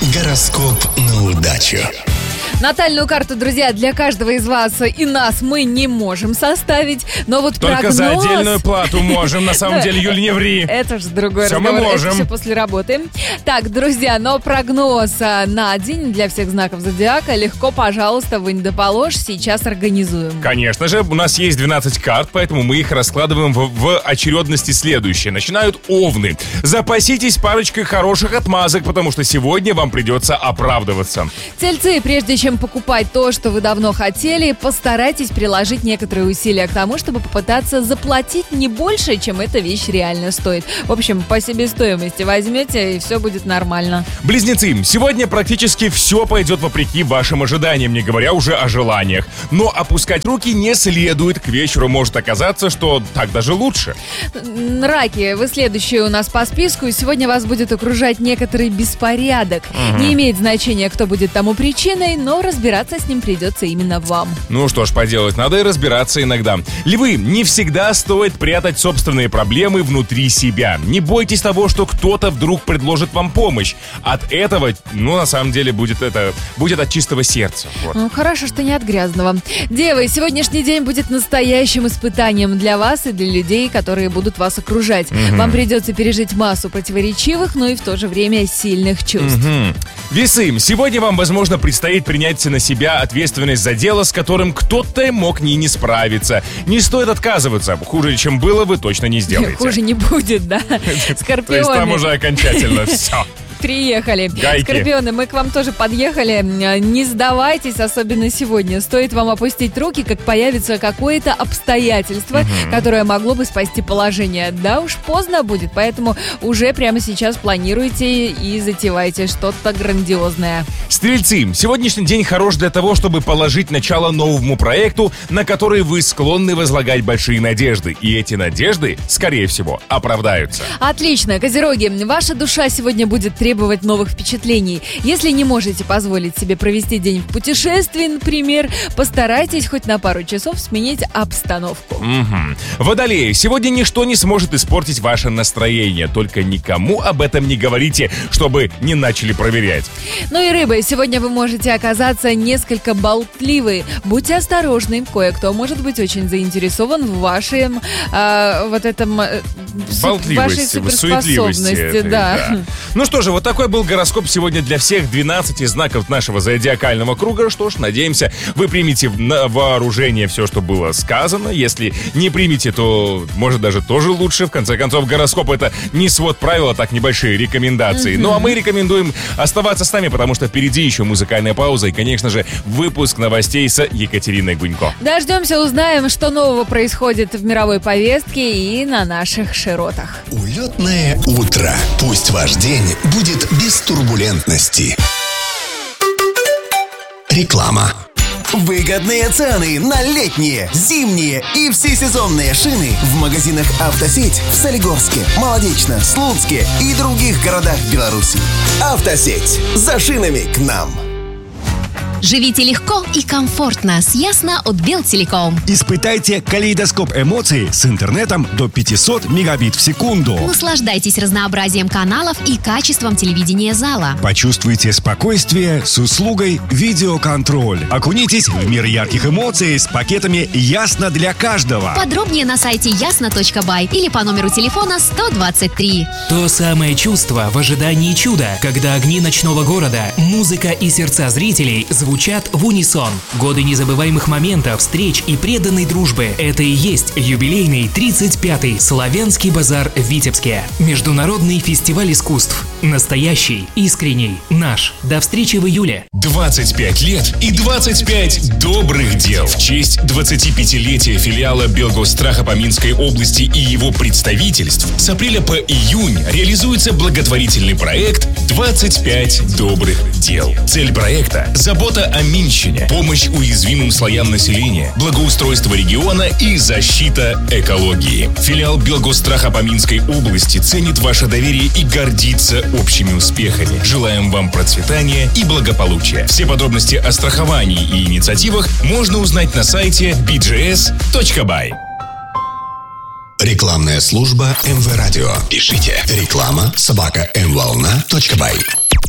Гороскоп на удачу. Натальную карту, друзья, для каждого из вас и нас мы не можем составить, но вот только прогноз... за отдельную плату можем, на самом деле, Юль, не ври. Это же другой все разговор, мы можем. это все после работы. Так, друзья, но прогноз на день для всех знаков зодиака легко, пожалуйста, вынь да положь, сейчас организуем. Конечно же, у нас есть 12 карт, поэтому мы их раскладываем в очередности следующие. Начинают овны. Запаситесь парочкой хороших отмазок, потому что сегодня вам придется оправдываться. Тельцы, прежде чем покупать то, что вы давно хотели, постарайтесь приложить некоторые усилия к тому, чтобы попытаться заплатить не больше, чем эта вещь реально стоит. В общем, по себестоимости возьмете, и все будет нормально. Близнецы, сегодня практически все пойдет вопреки вашим ожиданиям, не говоря уже о желаниях. Но опускать руки не следует, к вечеру может оказаться, что так даже лучше. Раки, вы следующие у нас по списку, и сегодня вас будет окружать некоторый беспорядок. Не имеет значения, кто будет тому причиной, но разбираться с ним придется именно вам. Ну что ж поделать, надо и разбираться иногда. Львы, не всегда стоит прятать собственные проблемы внутри себя. Не бойтесь того, что кто-то вдруг предложит вам помощь. От этого, на самом деле, будет от чистого сердца. Вот. Ну, хорошо, что не от грязного. Девы, сегодняшний день будет настоящим испытанием для вас и для людей, которые будут вас окружать. Вам придется пережить массу противоречивых, но и в то же время сильных чувств. Весы, сегодня вам, возможно, предстоит принять на себя ответственность за дело, с которым кто-то мог не справиться. Не стоит отказываться. Хуже, чем было, вы точно не сделаете. Хуже не будет, да? Скорпионы. То есть там уже окончательно все. Приехали. Гайки. Скорпионы, мы к вам тоже подъехали. Не сдавайтесь, особенно сегодня. Стоит вам опустить руки, как появится какое-то обстоятельство, которое могло бы спасти положение. Да уж поздно будет, поэтому уже прямо сейчас планируйте и затевайте что-то грандиозное. Стрельцы, сегодняшний день хорош для того, чтобы положить начало новому проекту, на который вы склонны возлагать большие надежды. И эти надежды, скорее всего, оправдаются. Отлично. Козероги, ваша душа сегодня будет требовать новых впечатлений. Если не можете позволить себе провести день в путешествии, например, постарайтесь хоть на пару часов сменить обстановку. Водолеи, сегодня ничто не сможет испортить ваше настроение. Только никому об этом не говорите, чтобы не начали проверять. Ну и рыбы, сегодня вы можете оказаться несколько болтливы. Будьте осторожны, кое-кто может быть очень заинтересован в вашем вашей суперспособности. Да. Ну что же, вот такой был гороскоп сегодня для всех 12 знаков нашего зодиакального круга. Что ж, надеемся, вы примете на вооружение все, что было сказано. Если не примете, то, может, даже тоже лучше. В конце концов, гороскоп — это не свод правил, а так небольшие рекомендации. Ну, а мы рекомендуем оставаться с нами, потому что впереди еще музыкальная пауза и, конечно же, выпуск новостей с Екатериной Гунько. Дождемся, узнаем, что нового происходит в мировой повестке и на наших широтах. Улетное утро. Пусть ваш день будет без турбулентности. Реклама. Выгодные цены на летние, зимние и всесезонные шины в магазинах «Автосеть» в Солигорске, Молодечно, Слуцке и других городах Беларуси. «Автосеть» – за шинами к нам! Живите легко и комфортно с Ясно от Белтелеком. Испытайте калейдоскоп эмоций с интернетом до 500 мегабит в секунду. Наслаждайтесь разнообразием каналов и качеством телевидения зала. Почувствуйте спокойствие с услугой видеоконтроль. Окунитесь в мир ярких эмоций с пакетами «Ясно для каждого». Подробнее на сайте ясно.бай или по номеру телефона 123. То самое чувство в ожидании чуда, когда огни ночного города, музыка и сердца зрителей звучат в унисон. Годы незабываемых моментов, встреч и преданной дружбы. Это и есть юбилейный 35-й Славянский базар в Витебске. Международный фестиваль искусств. Настоящий, искренний, наш. До встречи в июле. 25 лет и 25 добрых дел. В честь 25-летия филиала Белгосстраха по Минской области и его представительств с апреля по июнь реализуется благотворительный проект «25 добрых дел». Цель проекта – забота о Минщине, помощь уязвимым слоям населения, благоустройство региона и защита экологии. Филиал Белгосстраха по Минской области ценит ваше доверие и гордится общими успехами. Желаем вам процветания и благополучия. Все подробности о страховании и инициативах можно узнать на сайте bgs.by. Рекламная служба МВ Радио. Пишите реклама@mvolna.by.